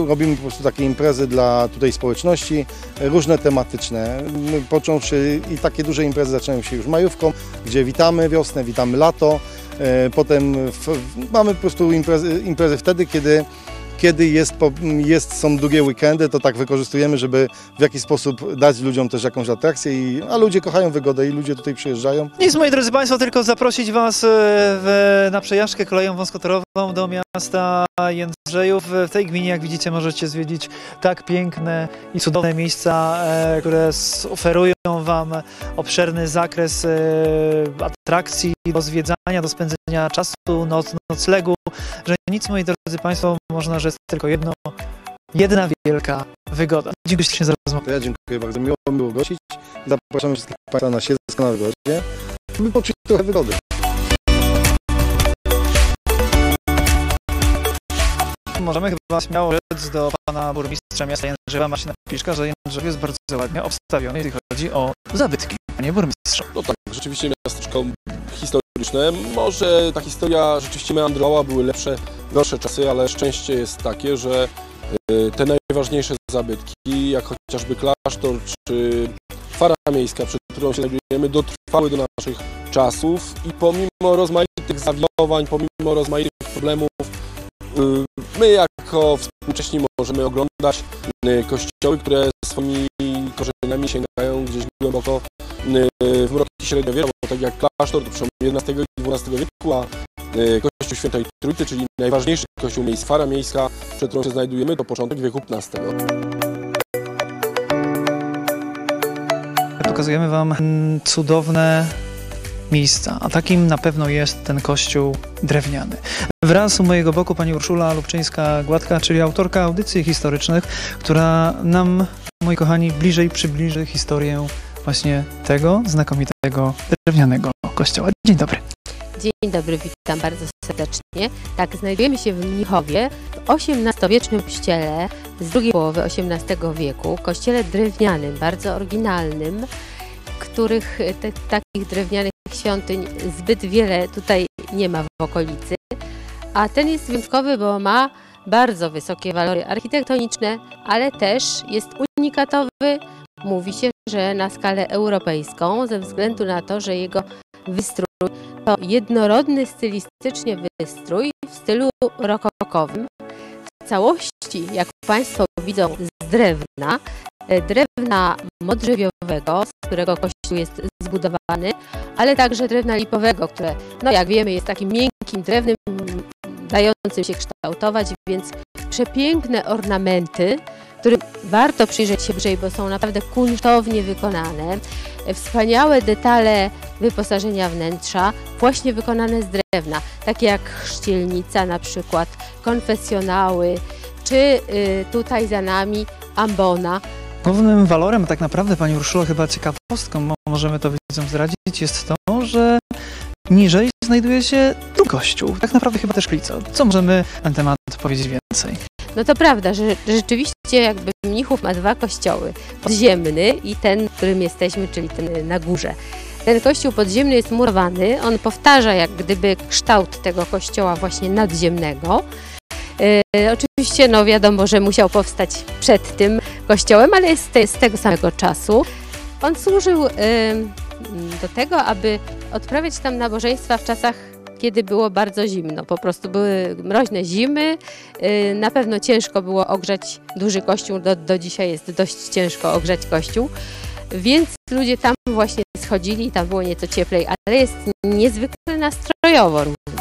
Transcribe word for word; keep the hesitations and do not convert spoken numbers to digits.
robimy po prostu takie imprezy dla tutaj społeczności, różne tematyczne, począwszy i takie duże imprezy zaczynają się już majówką, gdzie witamy wiosnę, witamy lato, potem w, mamy po prostu imprezy, imprezy wtedy, kiedy Kiedy jest, jest, są długie weekendy, to tak wykorzystujemy, żeby w jakiś sposób dać ludziom też jakąś atrakcję, i, a ludzie kochają wygodę i ludzie tutaj przyjeżdżają. Nic, moi drodzy Państwo, tylko zaprosić Was w, na przejażdżkę koleją wąskotorową do miasta Jędrzejów. W tej gminie, jak widzicie, możecie zwiedzić tak piękne i cudowne miejsca, e, które oferują Wam obszerny zakres e, atrakcji do zwiedzania, do spędzenia czasu, noc, noclegu, że nic, moi drodzy Państwo, można rzec tylko jedno, jedna wielka wygoda. Dziękuję ślicznie za rozmowę. Ja dziękuję bardzo, miło mi było gościć. Zapraszamy wszystkich Państwa na siedzenie na wygodzie, by poczuć trochę wygody. Możemy chyba śmiało rzec do pana burmistrza miasta Jędrzewa, Marcina Piszka, że Jędrzejów jest bardzo ładnie obstawiony, jeśli chodzi o zabytki. Panie burmistrzu. No tak, rzeczywiście miasteczko historyczne. Może ta historia rzeczywiście meandrowała, były lepsze, gorsze czasy, ale szczęście jest takie, że te najważniejsze zabytki, jak chociażby klasztor czy fara miejska, przed którą się znajdujemy, dotrwały do naszych czasów i pomimo rozmaitych zawiowań, pomimo rozmaitych problemów, my jako współcześni możemy oglądać kościoły, które swoimi korzeniami sięgają gdzieś głęboko w mroki średniowiecza, tak jak klasztor, to przełom jedenastego i dwunastego wieku, a kościół Świętej Trójcy, czyli najważniejszy kościół miejski, fara miejska, przed którą się znajdujemy, to początek wieku piętnastego. Pokazujemy Wam cudowne miejsca, a takim na pewno jest ten kościół drewniany. Wraz u mojego boku pani Urszula Lubczyńska-Gładka, czyli autorka audycji historycznych, która nam, moi kochani, bliżej przybliży historię właśnie tego znakomitego drewnianego kościoła. Dzień dobry. Dzień dobry, witam bardzo serdecznie. Tak, znajdujemy się w Mnichowie, w osiemnastowiecznym kościele z drugiej połowy osiemnastego wieku, kościele drewnianym, bardzo oryginalnym, których te, takich drewnianych świątyń zbyt wiele tutaj nie ma w okolicy, a ten jest wyjątkowy, bo ma bardzo wysokie walory architektoniczne, ale też jest unikatowy. Mówi się, że na skalę europejską, ze względu na to, że jego wystrój to jednorodny stylistycznie wystrój w stylu rokokowym. W całości, jak Państwo widzą, z drewna, drewna modrzewiowego, z którego kościół jest zbudowany, ale także drewna lipowego, które, no jak wiemy, jest takim miękkim drewnem, dającym się kształtować, więc przepiękne ornamenty, którym warto przyjrzeć się bliżej, bo są naprawdę kunsztownie wykonane. Wspaniałe detale wyposażenia wnętrza, właśnie wykonane z drewna, takie jak chrzcielnica na przykład, konfesjonały, czy y, tutaj za nami ambona. Głównym walorem, tak naprawdę, pani Urszulo, chyba ciekawostką, możemy to widzom zdradzić, jest to, że niżej znajduje się drugi kościół, tak naprawdę chyba też Klico. Co możemy na ten temat powiedzieć więcej? No to prawda, że rzeczywiście jakby Mnichów ma dwa kościoły, podziemny i ten, w którym jesteśmy, czyli ten na górze. Ten kościół podziemny jest murowany, on powtarza jak gdyby kształt tego kościoła właśnie nadziemnego. E, oczywiście no wiadomo, że musiał powstać przed tym kościołem, ale jest z tego samego czasu. On służył e, do tego, aby odprawiać tam nabożeństwa w czasach, kiedy było bardzo zimno. Po prostu były mroźne zimy, e, na pewno ciężko było ogrzać duży kościół, do, do dzisiaj jest dość ciężko ogrzać kościół, więc ludzie tam właśnie schodzili i tam było nieco cieplej, ale jest niezwykle nastrojowo również.